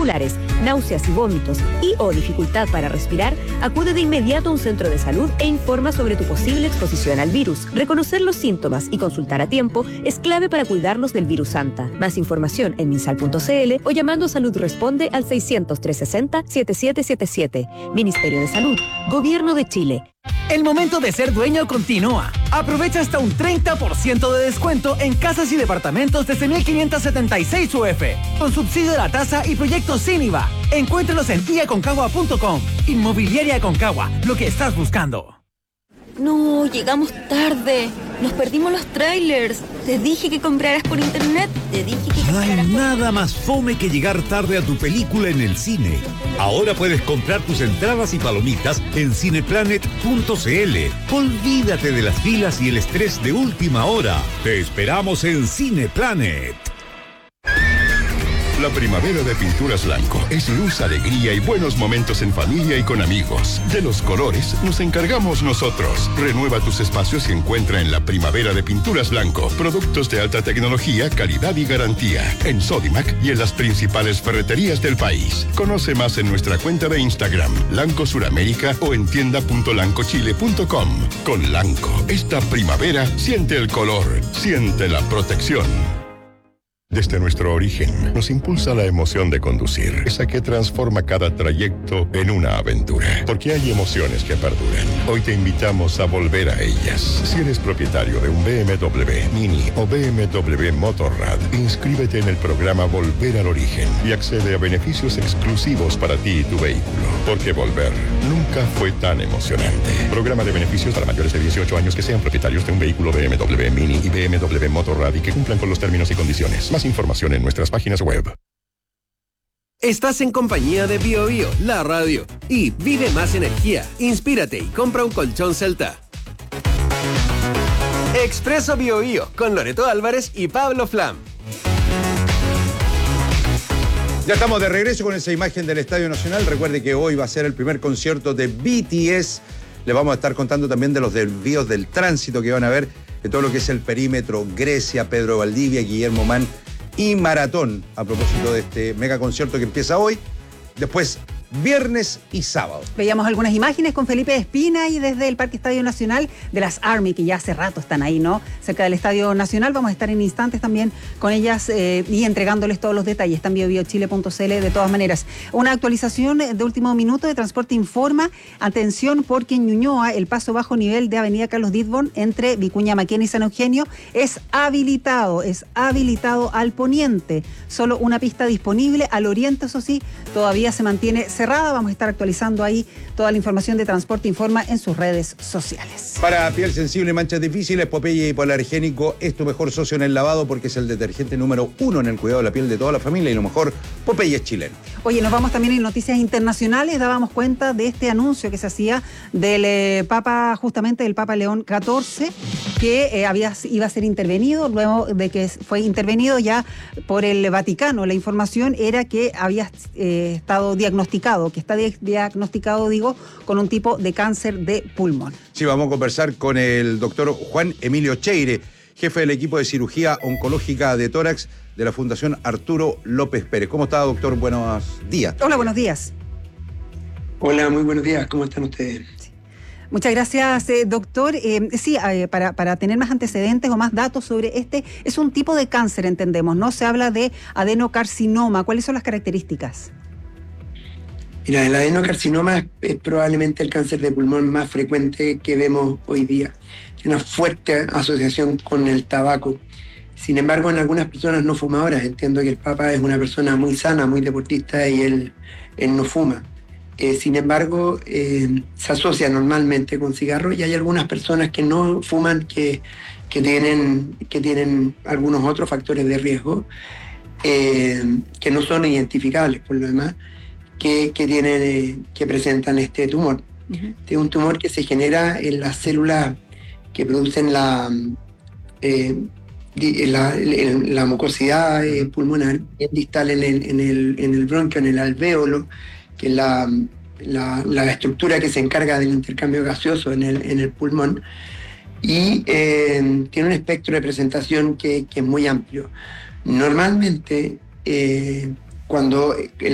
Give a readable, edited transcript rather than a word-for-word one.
musculares, náuseas y vómitos o dificultad para respirar, acude de inmediato a un centro de salud e informa sobre tu posible exposición al virus. Reconocer los síntomas y consultar a tiempo es clave para cuidarnos del virus Santa. Más información en minsal.cl o llamando a Salud Responde al 600-360-7777. Ministerio de Salud, Gobierno de Chile. El momento de ser dueño continúa. Aprovecha hasta un 30% de descuento en casas y departamentos desde 1.576 UF, con subsidio de la tasa y proyectos sin IVA. Encuéntralos en iaconcagua.com. Inmobiliaria Aconcagua, lo que estás buscando. No, llegamos tarde. Nos perdimos los trailers. Te dije que compraras por internet. No hay nada más fome que llegar tarde a tu película en el cine. Ahora puedes comprar tus entradas y palomitas en cineplanet.cl. Olvídate de las filas y el estrés de última hora. Te esperamos en Cineplanet. La primavera de Pinturas Blanco es luz, alegría y buenos momentos en familia y con amigos. De los colores nos encargamos nosotros. Renueva tus espacios y encuentra en la primavera de Pinturas Blanco productos de alta tecnología, calidad y garantía. En Sodimac y en las principales ferreterías del país. Conoce más en nuestra cuenta de Instagram, Lanco Suramérica, o en tienda.lancochile.com. Con Lanco, esta primavera siente el color, siente la protección. Desde nuestro origen, nos impulsa la emoción de conducir, esa que transforma cada trayecto en una aventura. Porque hay emociones que perduran. Hoy te invitamos a volver a ellas. Si eres propietario de un BMW Mini o BMW Motorrad, inscríbete en el programa Volver al Origen y accede a beneficios exclusivos para ti y tu vehículo. Porque volver nunca fue tan emocionante. Programa de beneficios para mayores de 18 años que sean propietarios de un vehículo BMW Mini y BMW Motorrad y que cumplan con los términos y condiciones. Más información en nuestras páginas web. Estás en compañía de BioBio, la radio. Y vive más energía. Inspírate y compra un colchón Celta. Expreso BioBio con Loreto Álvarez y Pablo Flam. Ya estamos de regreso con esa imagen del Estadio Nacional. Recuerde que hoy va a ser el primer concierto de BTS. Le vamos a estar contando también de los desvíos del tránsito que van a ver de todo lo que es el perímetro Grecia, Pedro Valdivia, Guillermo Mann y Maratón, a propósito de este mega concierto que empieza hoy, después viernes y sábado. Veíamos algunas imágenes con Felipe Espina y desde el Parque Estadio Nacional de las Army, que ya hace rato están ahí, ¿no? Cerca del Estadio Nacional. Vamos a estar en instantes también con ellas y entregándoles todos los detalles. Está en biobiochile.cl de todas maneras. Una actualización de último minuto de Transporte informa. Atención, porque en Ñuñoa el paso bajo nivel de Avenida Carlos Ditborn entre Vicuña Maquena y San Eugenio es habilitado al poniente. Solo una pista disponible. Al oriente, eso sí, todavía se mantiene cerrada. Vamos a estar actualizando ahí toda la información de Transporte Informa en sus redes sociales. Para piel sensible y manchas difíciles, Popeye Hipoalergénico es tu mejor socio en el lavado porque es el detergente número 1 en el cuidado de la piel de toda la familia y lo mejor, Popeye es chileno. Oye, nos vamos también en noticias internacionales. Dábamos cuenta de este anuncio que se hacía del Papa, justamente del Papa León XIV, que iba a ser intervenido, luego de que fue intervenido ya por el Vaticano. La información era que había estado diagnosticado, con un tipo de cáncer de pulmón. Sí, vamos a conversar con el doctor Juan Emilio Cheire, jefe del equipo de cirugía oncológica de tórax de la Fundación Arturo López Pérez. ¿Cómo está, doctor? Buenos días. Hola, buenos días. Hola, muy buenos días. ¿Cómo están ustedes? Sí. Muchas gracias, doctor. Para tener más antecedentes o más datos sobre es un tipo de cáncer, entendemos, ¿no? Se habla de adenocarcinoma. ¿Cuáles son las características? Mira, el adenocarcinoma es probablemente el cáncer de pulmón más frecuente que vemos hoy día. Tiene una fuerte asociación con el tabaco. Sin embargo, en algunas personas no fumadoras, entiendo que el Papa es una persona muy sana, muy deportista y él no fuma. Sin embargo, se asocia normalmente con cigarros y hay algunas personas que no fuman que tienen algunos otros factores de riesgo que no son identificables por lo demás, que presentan este tumor. Uh-huh. Es un tumor que se genera en las células que producen la mucosidad pulmonar, distal en el bronquio, en el alvéolo, que es la estructura que se encarga del intercambio gaseoso en el pulmón, y tiene un espectro de presentación que es muy amplio. Normalmente, cuando